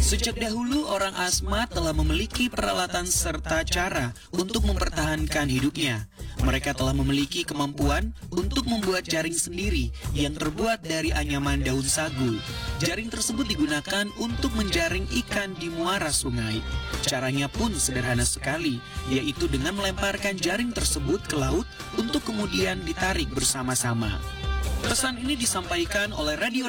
Sejak dahulu orang Asmat telah memiliki peralatan serta cara untuk mempertahankan hidupnya. Mereka telah memiliki kemampuan untuk membuat jaring sendiri yang terbuat dari anyaman daun sagu. Jaring tersebut digunakan untuk menjaring ikan di muara sungai. Caranya pun sederhana sekali, yaitu dengan melemparkan jaring tersebut ke laut untuk kemudian ditarik bersama-sama. Pesan ini disampaikan oleh Radio